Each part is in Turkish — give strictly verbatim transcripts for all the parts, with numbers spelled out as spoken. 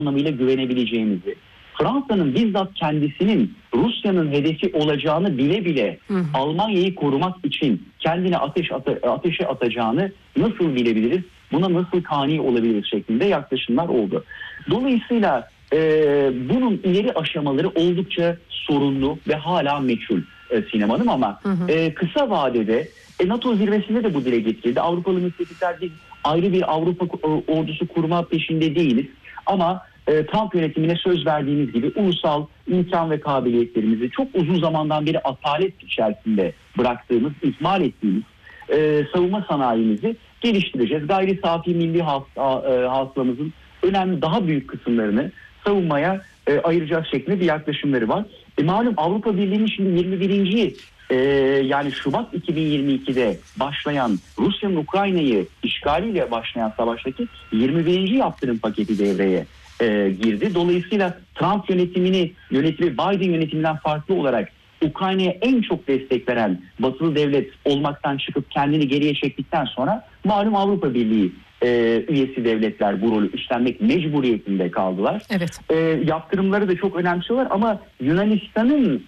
anlamıyla güvenebileceğimizi, Fransa'nın bizzat kendisinin Rusya'nın hedefi olacağını bile bile hı hı. Almanya'yı korumak için kendine ateş ata, ateşe atacağını nasıl bilebiliriz? Buna nasıl kani olabiliriz şeklinde yaklaşımlar oldu. Dolayısıyla e, bunun ileri aşamaları oldukça sorunlu ve hala meçhul e, Sinem Hanım, ama hı hı. E, kısa vadede e, NATO zirvesinde de bu dile getirildi. Avrupalı müttefikler biz ayrı bir Avrupa ordusu kurma peşinde değiliz, ama e, Trump yönetimine söz verdiğimiz gibi ulusal imkan ve kabiliyetlerimizi çok uzun zamandan beri atalet içerisinde bıraktığımız, ihmal ettiğimiz e, savunma sanayimizi geliştireceğiz. Gayri safi milli hasılamızın önemli daha büyük kısımlarını savunmaya e, ayıracak şeklinde bir yaklaşımları var. E, malum Avrupa Birliği'nin şimdi yirmi birinci Ee, yani Şubat iki bin yirmi ikide başlayan Rusya'nın Ukrayna'yı işgaliyle başlayan savaştaki yirmi birinci yaptırım paketi devreye e, girdi. Dolayısıyla Trump yönetimini yönetimi Biden yönetiminden farklı olarak Ukrayna'ya en çok destek veren batılı devlet olmaktan çıkıp kendini geriye çektikten sonra malum Avrupa Birliği e, üyesi devletler bu rolü üstlenmek mecburiyetinde kaldılar. Evet. E, yaptırımları da çok önemsiyorlar, ama Yunanistan'ın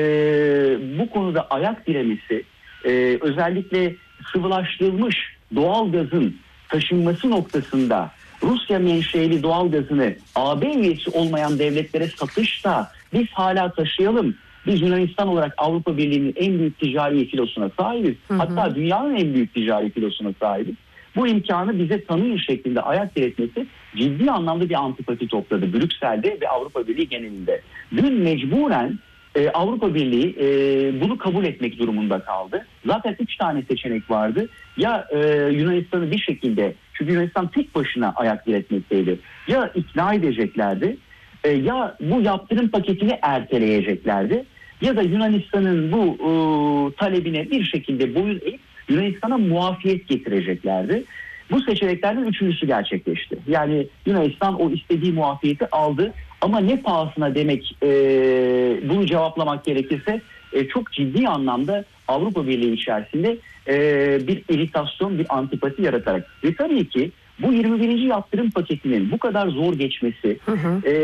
Ee, bu konuda ayak diremesi, e, özellikle sıvılaştırılmış doğal gazın taşınması noktasında Rusya menşeli doğal gazını A B üyesi olmayan devletlere satışta biz hala taşıyalım. Biz Yunanistan olarak Avrupa Birliği'nin en büyük ticari filosuna sahibiz. Hı hı. Hatta dünyanın en büyük ticari filosuna sahibiz. Bu imkanı bize tanıyın şeklinde ayak diretmesi ciddi anlamda bir antipati topladı Brüksel'de ve Avrupa Birliği genelinde. Dün mecburen Ee, Avrupa Birliği e, bunu kabul etmek durumunda kaldı. Zaten üç tane seçenek vardı. Ya e, Yunanistan'ı bir şekilde, çünkü Yunanistan tek başına ayak diretmekteydi, ya ikna edeceklerdi, e, ya bu yaptırım paketini erteleyeceklerdi, ya da Yunanistan'ın bu e, talebine bir şekilde boyun eğip Yunanistan'a muafiyet getireceklerdi. Bu seçeneklerden üçüncüsü gerçekleşti. Yani Yunanistan o istediği muafiyeti aldı. Ama ne pahasına demek, e, bunu cevaplamak gerekirse e, çok ciddi anlamda Avrupa Birliği içerisinde e, bir iritasyon, bir antipati yaratarak. Ve tabii ki bu yirmi birinci yaptırım paketinin bu kadar zor geçmesi, hı hı. E,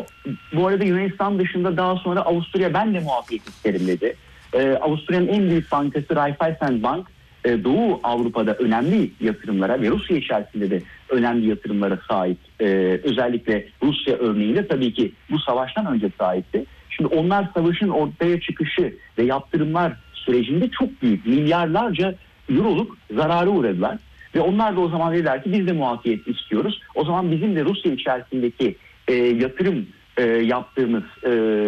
bu arada Yunanistan dışında daha sonra Avusturya ben de muafiyet isterim dedi. E, Avusturya'nın en büyük bankası Raiffeisenbank, Doğu Avrupa'da önemli yatırımlara ve Rusya içerisinde de önemli yatırımlara sahip. Ee, özellikle Rusya örneğiyle tabii ki bu savaştan önce sahipti. Şimdi onlar savaşın ortaya çıkışı ve yaptırımlar sürecinde çok büyük milyarlarca euroluk zarara uğradılar. Ve onlar da o zaman dediler ki biz de muafiyet istiyoruz. O zaman bizim de Rusya içerisindeki e, yatırım e, yaptığımız e,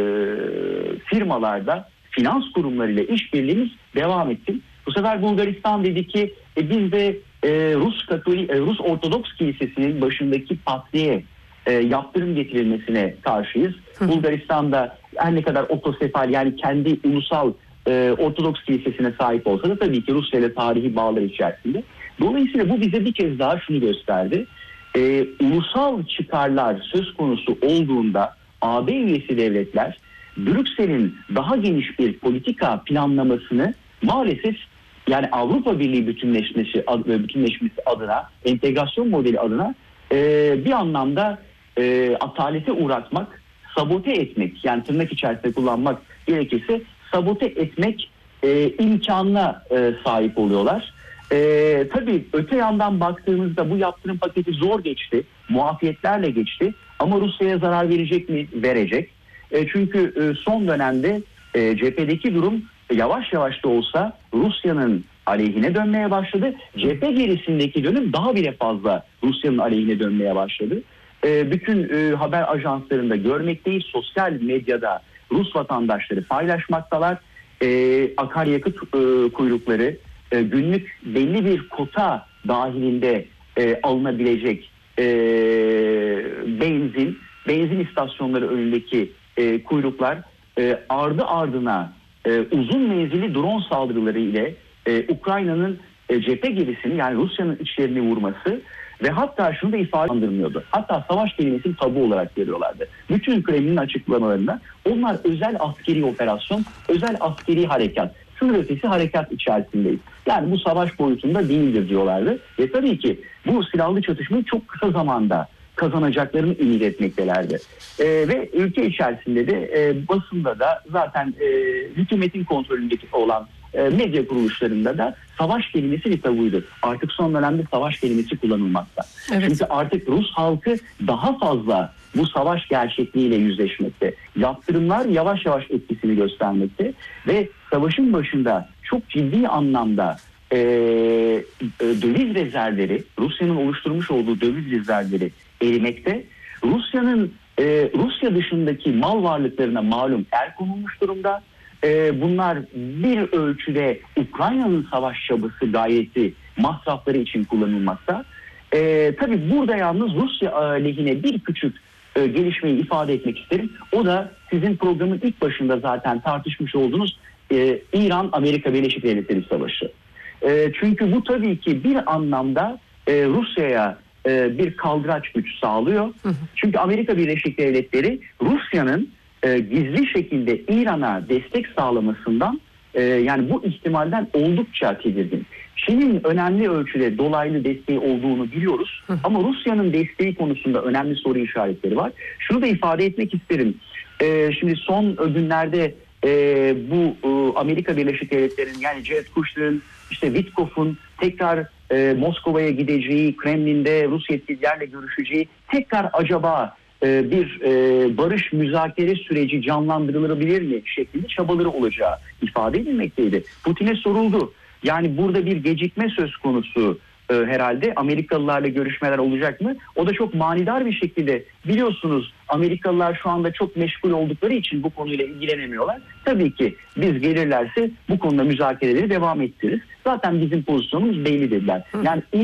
firmalarda finans kurumlarıyla işbirliğimiz devam etsin. Bu sefer Bulgaristan dedi ki e, biz de e, Rus Katolik, e, Rus Ortodoks Kilisesi'nin başındaki patriğe e, yaptırım getirilmesine karşıyız. Hı. Bulgaristan'da her ne kadar otosefal, yani kendi ulusal e, Ortodoks Kilisesi'ne sahip olsa da tabii ki Rusya ile tarihi bağlar içerisinde. Dolayısıyla bu bize bir kez daha şunu gösterdi. E, ulusal çıkarlar söz konusu olduğunda A B üyesi devletler Brüksel'in daha geniş bir politika planlamasını maalesef, yani Avrupa Birliği bütünleşmesi, bütünleşmesi adına, entegrasyon modeli adına e, bir anlamda e, atalete uğratmak, sabote etmek, yani tırnak içerisinde kullanmak gerekirse sabote etmek e, imkanına e, sahip oluyorlar. E, tabii öte yandan baktığımızda bu yaptırım paketi zor geçti, muafiyetlerle geçti, ama Rusya'ya zarar verecek mi? Verecek. E, çünkü e, son dönemde e, cephedeki durum yavaş yavaş da olsa Rusya'nın aleyhine dönmeye başladı. Cephe gerisindeki dönüm daha bile fazla Rusya'nın aleyhine dönmeye başladı. E, bütün e, haber ajanslarında görmekteyiz. Sosyal medyada Rus vatandaşları paylaşmaktalar. E, akaryakıt e, kuyrukları e, günlük belli bir kota dahilinde e, alınabilecek e, benzin, benzin istasyonları önündeki e, kuyruklar e, ardı ardına e, uzun menzilli drone saldırıları ile e, Ukrayna'nın e, cephe gerisini, yani Rusya'nın içlerini vurması ve hatta şunu da ifade edilmiyordu. Hatta savaş kelimesini tabu olarak görüyorlardı. Bütün Kremlin'in açıklamalarında onlar özel askeri operasyon, özel askeri harekat, sınır ötesi harekat içerisindeyiz. Yani bu savaş boyutunda değildir diyorlardı. Ve tabii ki bu silahlı çatışmayı çok kısa zamanda kazanacaklarını ümit etmektelerdi. E, ve ülke içerisinde de e, basında da zaten e, hükümetin kontrolündeki olan e, medya kuruluşlarında da savaş kelimesi bir tabuydu. Artık son dönemde savaş kelimesi kullanılmakta. Evet. Çünkü artık Rus halkı daha fazla bu savaş gerçekliğiyle yüzleşmekte. Yaptırımlar yavaş yavaş etkisini göstermekte ve savaşın başında çok ciddi anlamda e, döviz rezervleri, Rusya'nın oluşturmuş olduğu döviz rezervleri erimekte. Rusya'nın e, Rusya dışındaki mal varlıklarına malum el konulmuş durumda. E, bunlar bir ölçüde Ukrayna'nın savaş çabası, gayeti, masrafları için kullanılmakta. E, tabii burada yalnız Rusya lehine bir küçük e, gelişmeyi ifade etmek isterim. O da sizin programın ilk başında zaten tartışmış olduğunuz e, İran-Amerika Birleşik Devletleri Savaşı. E, çünkü bu tabii ki bir anlamda e, Rusya'ya e, bir kaldıraç güç sağlıyor. Hı hı. Çünkü Amerika Birleşik Devletleri Rusya'nın e, gizli şekilde İran'a destek sağlamasından e, yani bu ihtimalden oldukça tedirgin. Çin'in önemli ölçüde dolaylı desteği olduğunu biliyoruz. Hı. Ama Rusya'nın desteği konusunda önemli soru işaretleri var. Şunu da ifade etmek isterim. E, şimdi son günlerde e, bu e, Amerika Birleşik Devletleri'nin yani Jared Kushner'ın, işte Witkoff'un tekrar e, Moskova'ya gideceği, Kremlin'de Rus yetkililerle görüşeceği, tekrar acaba e, bir e, barış müzakere süreci canlandırılabilir mi şeklinde çabaları olacağı ifade edilmekteydi. Putin'e soruldu. Yani burada bir gecikme söz konusu e, herhalde. Amerikalılarla görüşmeler olacak mı? O da çok manidar bir şekilde, biliyorsunuz Amerikalılar şu anda çok meşgul oldukları için bu konuyla ilgilenemiyorlar. Tabii ki biz gelirlerse bu konuda müzakereleri devam ettiririz. Zaten bizim pozisyonumuz belli dediler. Yani